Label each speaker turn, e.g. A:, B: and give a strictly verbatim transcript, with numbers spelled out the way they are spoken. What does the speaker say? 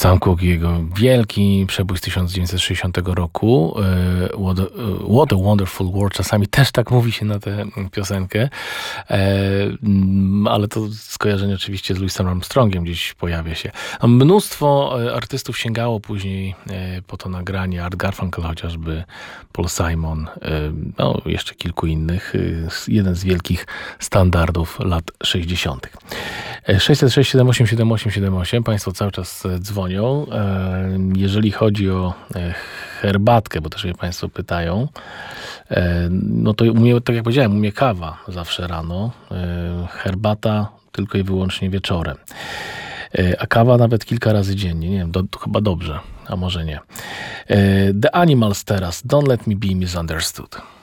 A: Sam Cooke, jego wielki przebój z tysiąc dziewięćset sześćdziesiątego roku, What a, What a Wonderful World, czasami też tak mówi się na tę piosenkę, ale to skojarzenie oczywiście z Louisem Armstrongiem gdzieś pojawia się. Mnóstwo artystów sięgało później po to nagranie, Art Garfunkel chociażby, Paul Simon, no jeszcze kilku innych, jeden z wielkich standardów lat sześćdziesiątych. sześćset sześć siedem osiem siedem osiem siedem osiem. Państwo cały czas dzwonią. Jeżeli chodzi o herbatkę, bo też mnie Państwo pytają, no to u mnie, tak jak powiedziałem, u mnie kawa zawsze rano, herbata tylko i wyłącznie wieczorem. A kawa nawet kilka razy dziennie. Nie wiem, do, to chyba dobrze, a może nie. The Animals teraz. Don't let me be misunderstood.